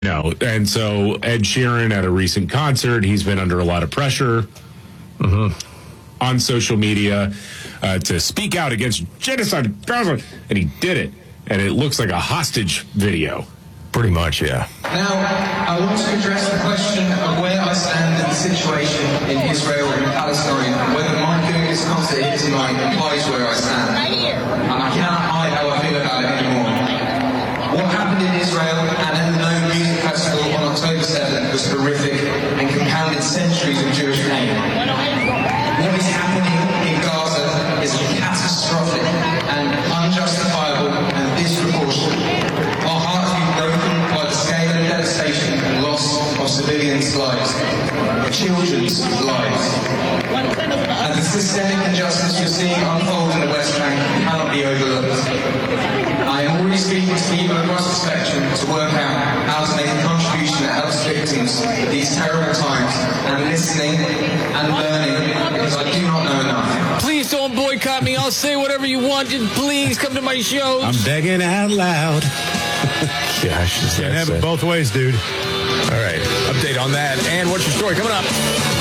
No, and so Ed Sheeran at a recent concert, he's been under a lot of pressure on social media to speak out against genocide in Gaza, and he did it. And it looks like a hostage video. Pretty much, yeah. Now, I want to address the question of where I stand in the situation in Israel and Palestine, and whether my doing this concert here tonight implies where I stand. And I cannot hide how I feel about it anymore. What happened in Israel and at the Known Music Festival on October 7th was horrific and compounded centuries of Jewish pain. What is happening in Gaza is catastrophic and unjustifiable and disproportionate. Our hearts have been broken by the scale of devastation and loss of civilians' lives, children's lives. And the systemic injustice we're seeing unfold in the West Bank cannot be overlooked. I am already speaking to people across the spectrum to work out how to make a contribution that helps victims of these terrible times, and listening and learning, because I do not know enough. Please don't boycott me. I'll say whatever you want. Just please come to my shows. I'm begging out loud. Gosh, can't have it both ways, dude. All right, update on that. And what's your story coming up?